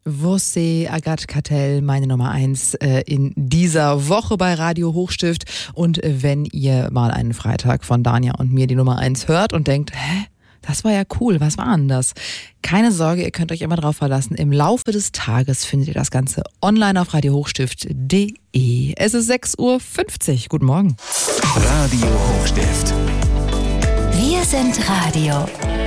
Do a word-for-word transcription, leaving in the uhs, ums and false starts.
Você, Agathe Cartel, meine Nummer eins äh, in dieser Woche bei Radio Hochstift. Und äh, wenn ihr mal einen Freitag von Dania und mir die Nummer eins hört und denkt, hä, das war ja cool, was war denn das? Keine Sorge, ihr könnt euch immer drauf verlassen. Im Laufe des Tages findet ihr das Ganze online auf radio hochstift punkt de. Es ist sechs Uhr fünfzig. Guten Morgen. Radio Hochstift. Wir sind Radio.